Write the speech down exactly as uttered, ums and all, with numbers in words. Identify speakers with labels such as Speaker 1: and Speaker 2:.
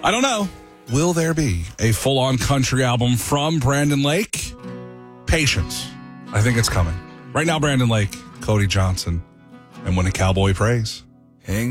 Speaker 1: I don't know. Will there be a full-on country album from Brandon Lake? Patience. I think it's coming. Right now, Brandon Lake, Cody Johnson, and When a Cowboy Prays.
Speaker 2: Hang